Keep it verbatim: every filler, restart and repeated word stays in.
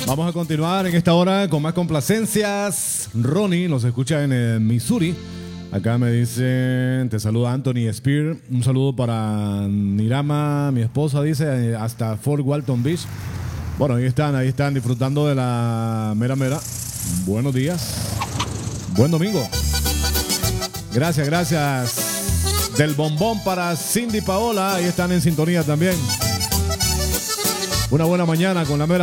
Vamos a continuar en esta hora con más complacencias. Ronnie nos escucha en eh, Missouri. Acá me dicen, te saluda Anthony Spear. Un saludo para Nirama, mi esposa, dice, eh, hasta Fort Walton Beach. Bueno, ahí están, ahí están disfrutando de la mera mera. Buenos días. Buen domingo. Gracias, gracias. Del bombón para Cindy Paola. Ahí están en sintonía también. Una buena mañana con la mera